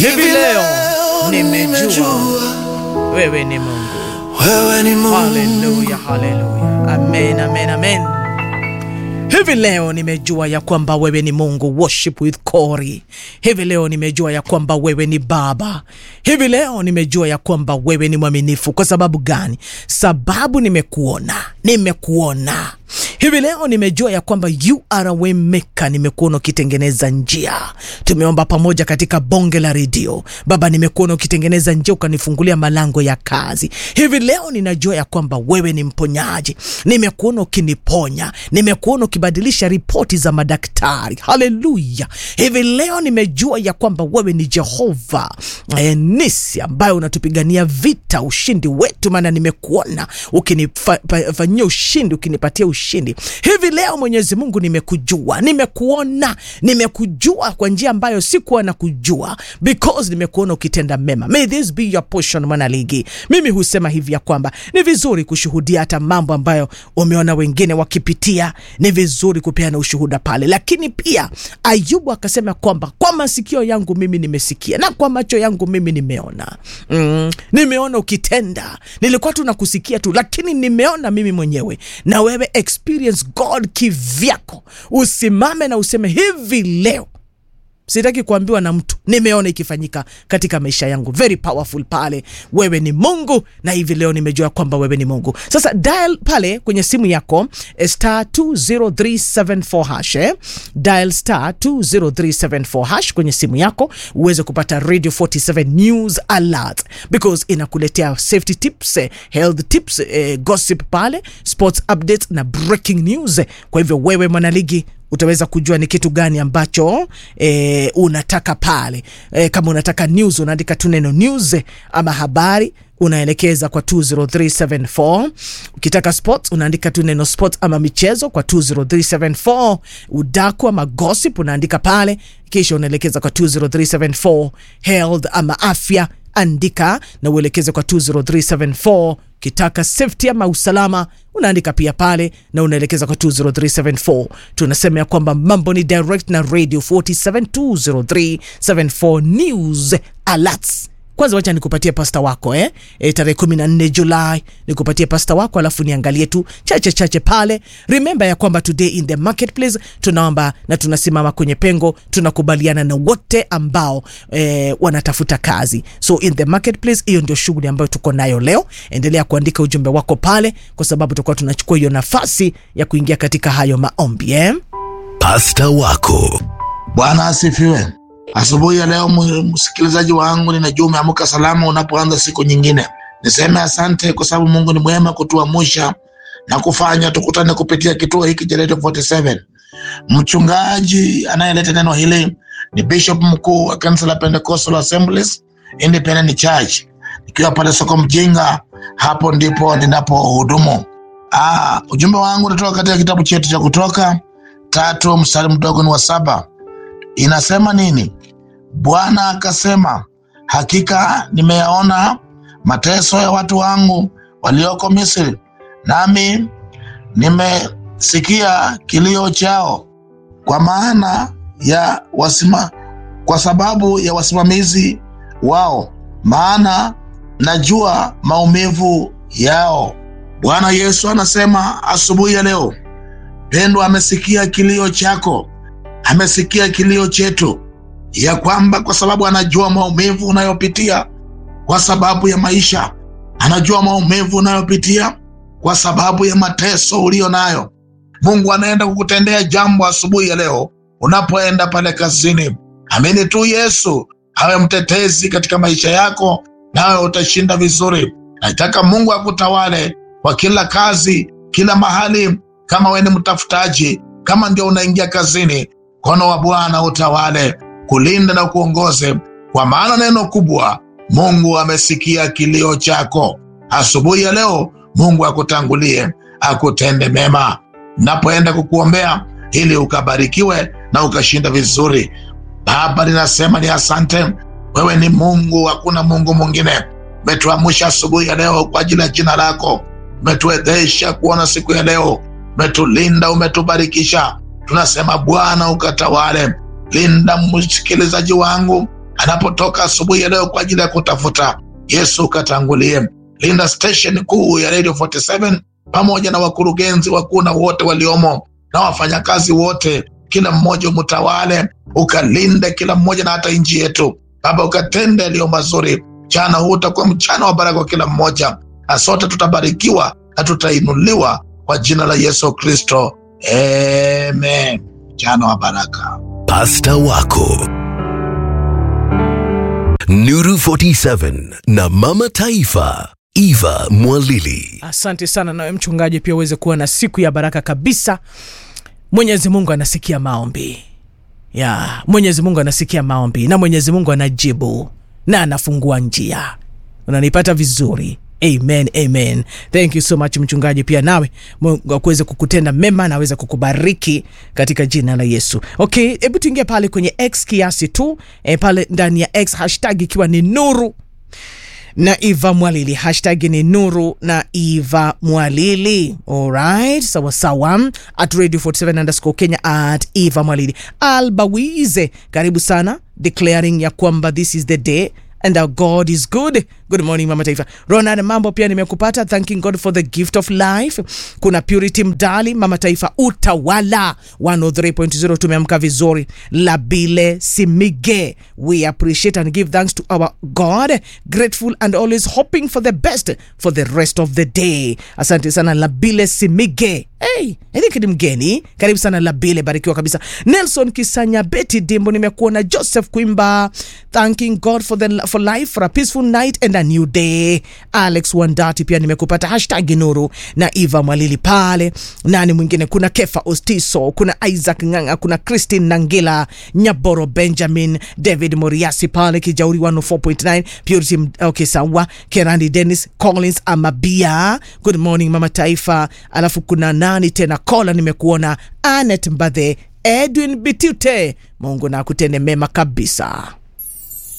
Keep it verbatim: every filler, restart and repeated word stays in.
Hivi leo nimejua wewe ni Mungu. Wewe ni Mungu. Hallelujah, hallelujah. Amen, amen, amen. Hivi leo nimejua ya kwamba wewe ni Mungu. Worship with Corey. Hivi leo nimejua ya kwamba wewe ni Baba. Hivi leo nimejua ya kwamba wewe ni mwaminifu. Kwa sababu gani? Sababu nimekuona. Nimekuona. Hivi leo nimejua ya kwamba you are a way maker. Nimekuona ukitengeneza njia. Tumeomba pamoja katika bonge la radio. Baba, nimekuona ukitengeneza njia, ukanifungulia malango ya kazi. Hivi leo ninajua ya kwamba wewe ni mponyaji. Nimekuona ukiniponya. Nimekuona ukibadilisha ripoti za madaktari. Hallelujah. Hivi leo nimejua ya kwamba wewe ni Jehova e, Nisi, ambaye unatupigania vita, ushindi wetu. Maana nimekuona ukinifanyia ushindi, ukinipatia ushindi. Hivi leo Mwenyezi Mungu nimekujua, nimekuona, nimekujua kwa njia ambayo sikuwa na kujua, because nimekuona ukitenda mema. May this be your portion, mwanaligi. Mimi husema hivi ya kwamba ni vizuri kushuhudia hata mambo ambayo umeona wengine wakipitia. Ni vizuri kupeana ushuhuda pale. Lakini pia Ayubu akasema kwamba kwa masikio yangu mimi nimesikia na kwa macho yangu mimi nimeona. Mm, nimeona ukitenda. Nilikuwa tu nakusikia tu, lakini nimeona mimi mwenyewe. Na wewe experience God kivyako. Usimame na useme hivi leo sitaki kuambiwa na mtu, nimeona ikifanyika katika maisha yangu. Very powerful pale. Wewe ni Mungu na hivi leo nimejua kwamba wewe ni Mungu. Sasa dial pale kwenye simu yako star two zero three seven four hash eh? Dial star two zero three seven four hash kwenye simu yako uweze kupata Radio forty-seven News Alert, because inakuletea safety tips, health tips, eh, gossip pale, sports updates na breaking news. Kwa hivyo wewe mwanaligi utaweza kujua ni kitu gani ambacho e, unataka pale. E, kama unataka news unaandika tu neno news ama habari, unaelekeza kwa two zero three seven four. Ukitaka sports unaandika tu neno sports ama michezo kwa two zero three seven four. Udaku ama gossip unaandika pale, kisha unaelekeza kwa two zero three seven four. Health ama afya andika na uelekeze kwa two zero three seven four. Kitaka safety ama usalama unaandika pia pale na unaelekeza kwa two zero three seven four. Tunasema ya kwamba mambo ni direct na Radio forty-seven. Two zero three seven four News Alerts. Kwanza wacha nikupatie pasta wako eh e, tarehe kumi na nne Julai nikupatie pasta wako, alafu niangalie tu chache chache pale. Remember ya kwamba today in the marketplace tunaomba na tunasimama kwenye pengo, tunakubaliana na wote ambao e, wanatafuta kazi. So in the marketplace, hiyo ndio shughuli ambayo tuko nayo leo. Endelea kuandika ujumbe wako pale, kwa sababu tutakuwa tunachukua hiyo nafasi ya kuingia katika hayo maombi eh. Pasta wako. Bwana asifiwe. Asubuhi ya leo msikilizaji wangu, ninajua umeamka salama unapoanza siku nyingine. Niseme asante kwa sababu Mungu ni mwema kutuamsha na kufanya tukutane kupitia kituo hiki cha Radio forty-seven. Mchungaji anayeleta neno hili ni Bishop mkuu wa kanisa la Pentecostal Assemblies Independent Church, nikiwa pale soko Mjinga. Hapo ndipo ninapohudumu. Ah, ujumbe wangu unatoka katika kitabu chetu cha Kutoka tatu mstari mdogo ni wa saba. Inasema nini? Bwana akasema, hakika nimeyaona mateso ya watu wangu walioko Misri, nami nimesikia kilio chao kwa maana ya wasima, kwa sababu ya wasimamizi wao, maana najua maumivu yao. Bwana Yesu anasema asubuhi ya leo, Pendo amesikia kilio chako, amesikia kilio chetu, ya kwamba kwa sababu anajua maumivu unayopitia kwa sababu ya maisha, anajua maumivu unayopitia kwa sababu ya mateso ulio nayo. Mungu anaenda kukutendea jambo asubuhi ya leo unapoenda pale kazini. Amini tu Yesu awe mtetezi katika maisha yako, nawe utashinda vizuri. Nataka Mungu akutawale kwa kila kazi, kila mahali. Kama wewe ni mtafutaji, kama ndio unaingia kazini, mkono wa Bwana utawale, kulinda na kuongoze, kwa maana neno kubwa, Mungu amesikia kilio chako. Asubuhi ya leo Mungu akutangulie, akutende mema. Napoenda kukuombea ili ukabarikiwe na ukashinda vizuri. Baba, ninasema ni asante. Wewe ni Mungu, hakuna Mungu mwingine. Umetuamsha asubuhi ya leo kwa ajili ya jina lako. Umetuwezesha kuona siku ya leo. Umetulinda, umetubarikisha. Tunasema Bwana ukatawale. Linda msikilizaji wangu anapotoka asubuhi ya leo kwa ajili ya kutafuta. Yesu katangulie. Linda station kuu ya Radio forty-seven pamoja na wakurugenzi wakuu na wote waliomo na wafanyakazi wote, kila mmoja umtawale, ukalinde kila mmoja na hata nchi yetu. Baba, ukatende yaliyo mazuri. Jana huu utakuwa mchana wa baraka kwa kila mmoja, na sote tutabarikiwa na tutainuliwa kwa jina la Yesu Kristo. Amen. Jana wa baraka. Pasta wako Nuru forty-seven na Mama Taifa Eva Mwalili. Asante sana nawe mchungaji, pia uweze kuwa na siku ya baraka kabisa. Mwenyezi Mungu anasikia maombi. Ya, Mwenyezi Mungu anasikia maombi na Mwenyezi Mungu anajibu na anafungua njia. Unanipata vizuri? Amen, amen. Thank you so much mchungaji, pia nawe Mungu akuweze kukutenda mema na aweze kukubariki katika jina la Yesu. Okay, hebu tuingie pale kwenye X kiasi tu. E, pale ndani ya X hashtag ikiwa ni Nuru na Eva Mwalili. Hashtag ni Nuru na Eva Mwalili. Alright, sawa sawa. At Radio forty-seven underscore Kenya at Eva Mwalili. Albawize, karibu sana. Declaring ya kwamba this is the day and our God is good. Good morning Mama Taifa. Ronald Mambo pia nimekupata. Thanking God for the gift of life. Kuna Purity Mdali, Mama Taifa utawala one oh three point zero, tumeamka vizuri. Labile Simige, we appreciate and give thanks to our God, grateful and always hoping for the best for the rest of the day. Asante sana Labile Simige. Hey, I think ni mgeni. Karibu sana Labile, barikiwa kabisa. Nelson Kisanya, Betty Dimbo nimekuona. Joseph Kwimba, thanking God for the for life, for a peaceful night and a new day. Alex Wandati pia nimekupata. Hashtag Nuru na Eva Mwalili pale. Nani mwingine? Kuna Kefa Ostiso, kuna Isaac Nganga, kuna Christine Nangila, Nyaboro Benjamin, David Moriasi pale Kijauri one oh four point nine, Purity, okay sawa, Kerandi Dennis, Collins Amabia. Good morning Mama Taifa. Alafu kuna nani tena? Kola nimekuona. Anet Mbadhe, Edwin Bitute. Mungu na akutende mema kabisa.